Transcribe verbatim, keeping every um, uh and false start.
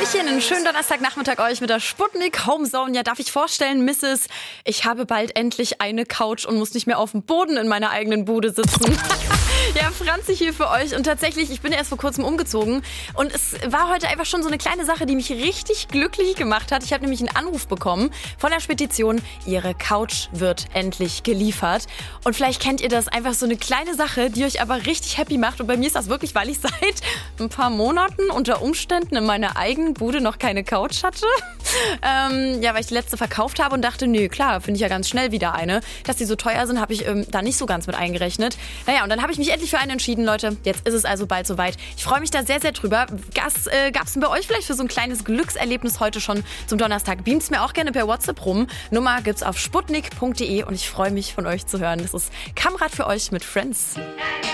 Hallöchen, einen schönen Donnerstagnachmittag euch mit der Sputnik Homezone. Ja, darf ich vorstellen, Misses Ich habe bald endlich eine Couch und muss nicht mehr auf dem Boden in meiner eigenen Bude sitzen. Ja, Franzi hier für euch. Und tatsächlich, ich bin erst vor kurzem umgezogen. Und es war heute einfach schon so eine kleine Sache, die mich richtig glücklich gemacht hat. Ich habe nämlich einen Anruf bekommen von der Spedition. Ihre Couch wird endlich geliefert. Und vielleicht kennt ihr das, einfach so eine kleine Sache, die euch aber richtig happy macht. Und bei mir ist das wirklich, weil ich seit ein paar Monaten unter Umständen in meiner eigenen Bude noch keine Couch hatte. ähm, ja, weil ich die letzte verkauft habe und dachte, nö, klar, finde ich ja ganz schnell wieder eine. Dass die so teuer sind, habe ich ähm, da nicht so ganz mit eingerechnet. Naja, und dann habe ich mich endlich für einen entschieden, Leute. Jetzt ist es also bald soweit. Ich freue mich da sehr, sehr drüber. Gas, äh, gab es denn bei euch vielleicht für so ein kleines Glückserlebnis heute schon zum Donnerstag? Beamt's mir auch gerne per WhatsApp rum. Nummer gibt's auf sputnik punkt de und ich freue mich, von euch zu hören. Das ist Kamerad für euch mit Friends.